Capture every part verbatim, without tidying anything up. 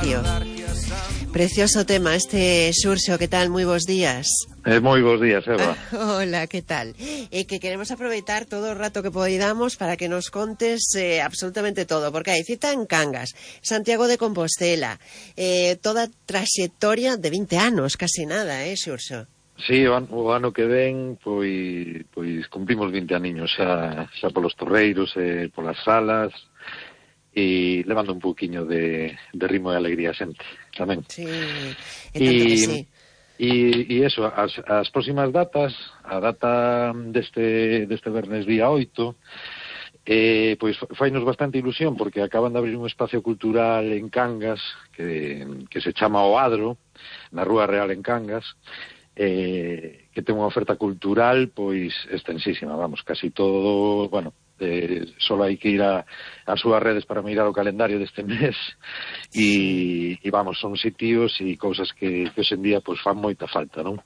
silencio. Precioso tema este, Xurxo, que tal? Moi bons días. Eh, moi bons días, Eva. Ah, hola, que tal? E eh, que queremos aproveitar todo o rato que podamos para que nos contes eh, absolutamente todo, porque hai cita en Cangas, Santiago de Compostela, eh, toda traxectoria de vinte anos, casi nada, eh, Xurxo? Sí, o ano, o ano que ven, pois, pois cumprimos vinte aniños xa, xa polos torreiros e polas salas, e levando un pouquiño de, de ritmo e alegría xente, tamén. Sí, e tanto que sí. E, e eso, as, as próximas datas, a data deste, deste vernes día oito, eh, pois fainos bastante ilusión, porque acaban de abrir un espacio cultural en Cangas, que, que se chama O Adro, na Rúa Real en Cangas, eh, que ten unha oferta cultural, pois, extensísima, vamos, casi todo, bueno, Eh, solo hai que ir a, a súas redes para mirar o calendario deste mes e, e vamos, son sitios e cousas que, que hoxe en día pues, fan moita falta, non?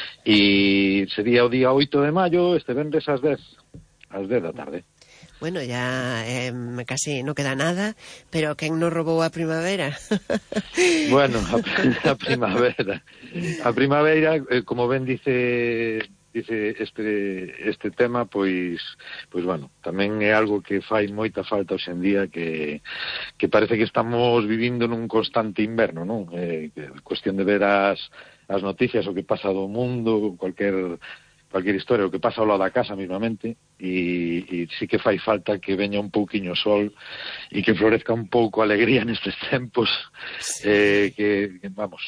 E sería o día oito de maio, este venres ás dez ás dez da tarde. Bueno, ya eh, casi no queda nada, pero quen nos robou a primavera? Bueno, a, a primavera a primavera, eh, como ben dice dice este este tema, pois pois bueno, tamén é algo que fai moita falta hoxe en día, que que parece que estamos vivindo nun constante inverno, non? Eh, cuestión de ver as as noticias, o que pasa do mundo, cualquier cualquier historia, o que pasa ao lado da casa mismamente, e, e sí que fai falta que veña un pouquiño sol e que florezca un pouco a alegría nestes tempos, sí. eh, que, que vamos.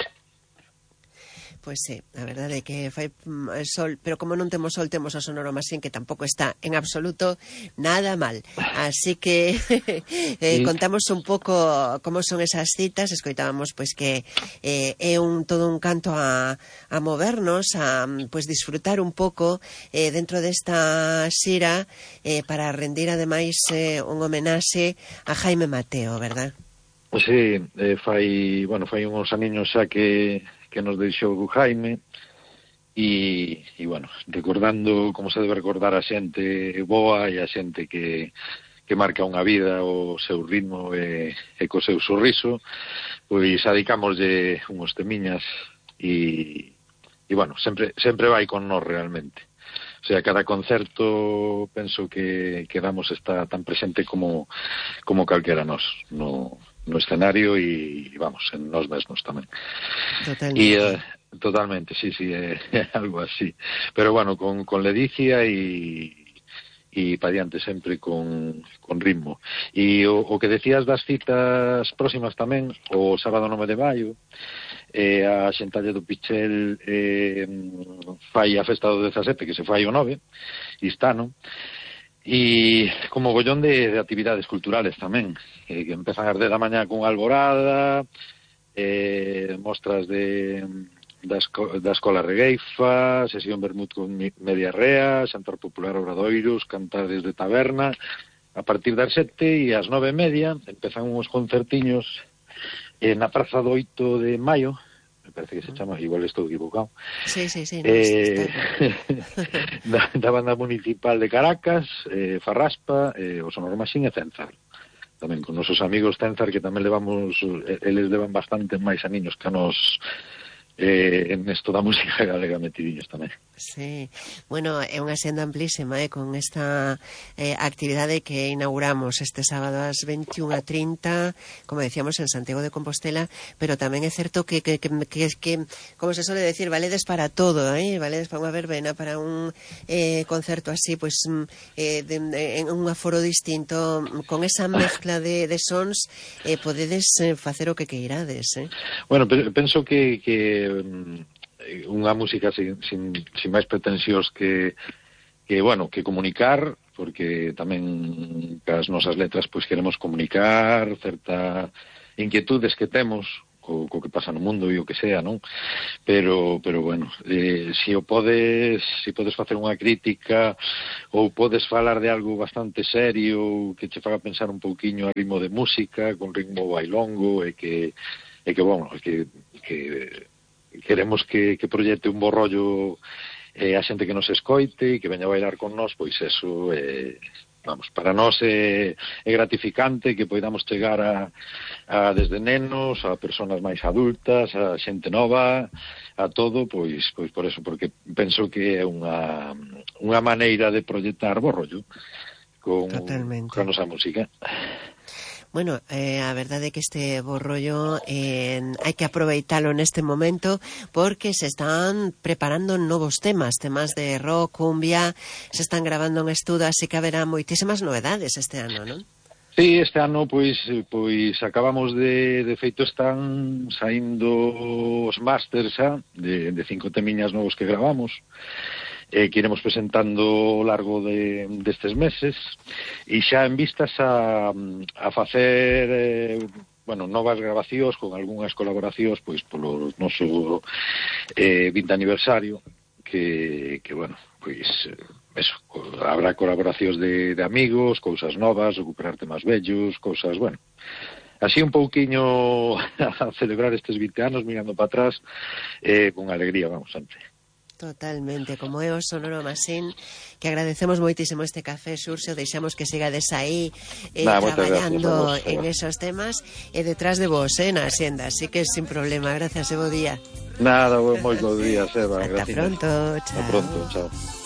Pois sí, a verdade é que fai sol, pero como non temos sol, temos a Sonoro Masín, que tampouco está en absoluto nada mal. Así que eh, contamos un pouco como son esas citas, escoitábamos pois que eh, é un todo un canto a, a movernos, a pois disfrutar un pouco eh, dentro desta xira eh, para rendir ademais eh, un homenaxe a Jaime Mateo, verdad? Sí, eh, fai, bueno, fai uns aniños xa que que nos deixou Jaime, e, e bueno, recordando como se debe recordar a xente boa e a xente que, que marca unha vida o seu ritmo e, e co seu sorriso, pois adicámoslle unhos temiñas e, e bueno, sempre, sempre vai con nós realmente. O sea, cada concerto penso que, que damos está tan presente como, como calquera nós no, no escenario e, vamos, en nós mesmos tamén. Totalmente. E, uh, totalmente, sí, sí, é, é algo así. Pero, bueno, con, con ledicia e e pa diante sempre con, con ritmo. E o, o que decías das citas próximas tamén, o sábado nove de maio, eh, a Xentalle do Pichel eh, fai a festa do dezasete, que se fai o nove, e está, non? E como gollón de, de actividades culturales tamén, eh, que empezan ás dez da mañá con alborada, eh, mostras de da, esco, da Escola Regueifa, sesión vermut con media rea, xantar popular obradoiros, cantares de taberna. A partir das sete e ás nove e media empezan uns concertiños eh, na Praza do oito de maio, me parece que se chama, igual estou equivocado. Sí, sí, sí. No, eh, da, da banda municipal de Caracas, eh, Farraspa, eh, o Sonoro Masín e Cenzar. Tamén con nosos amigos Cenzar, que tamén levamos, eles levan bastante máis aniños que a nos eh, en esto da música galega metidiños tamén. Sí, bueno, é unha senda amplísima, eh, con esta eh, actividade que inauguramos este sábado ás veintiunha e trinta, como decíamos, en Santiago de Compostela, pero tamén é certo que, que, que, que, que como se suele decir, valedes para todo, eh? Valedes para unha verbena, para un eh, concerto así, pues, eh, de, de, en un aforo distinto, con esa mezcla de, de sons, eh, podedes eh, facer o que queirades, eh? Bueno, penso que, que unha música sin, sin, sin máis pretensións que, que, bueno, que comunicar, porque tamén cas nosas letras pois queremos comunicar certa inquietudes que temos co, co que pasa no mundo e o que sea, non? Pero, pero bueno, eh, se o podes, se podes facer unha crítica ou podes falar de algo bastante serio que che faga pensar un pouquiño a ritmo de música, con ritmo bailongo e que, e que bueno, que, que queremos que, que proyecte un bo rollo eh, a xente que nos escoite e que veña a bailar con nós, pois eso é, vamos, para nós é, é gratificante que poidamos chegar a, a desde nenos, a persoas máis adultas, a xente nova, a todo, pois, pois por eso, porque penso que é unha, unha maneira de proyectar bo rollo con, con a nosa música. Bueno, eh, a verdade é que este bo rollo eh, hai que aproveitalo neste momento porque se están preparando novos temas, temas de rock, cumbia, se están grabando en estudo, así que haberá moitísimas novedades este ano, non? Sí, este ano, pois, pois acabamos de, de feito, están saindo os másters xa, de, de cinco temiñas novos que gravamos, eh, que iremos presentando ao largo de, destes meses, e xa en vistas a, a facer, eh, bueno, novas grabacións con algunhas colaboracións, pois, polo noso eh, vinte aniversario, que, que bueno, pois, eso, habrá colaboracións de, de amigos, cousas novas, recuperar temas vellos, cousas, bueno, así un pouquiño a celebrar estes vinte anos, mirando para atrás, eh, con alegría, vamos, sempre. Totalmente, como é o Sonoro Masín, que agradecemos moitísimo este café, Xurxo, deixamos que sigades aí eh, nah, traballando vos, en esos temas e detrás de vos, eh, na Hacienda, así que sin problema, gracias e bo día. Nada, moi bo día, Seba. Hasta gracias. Pronto, chao. Hasta pronto, chao.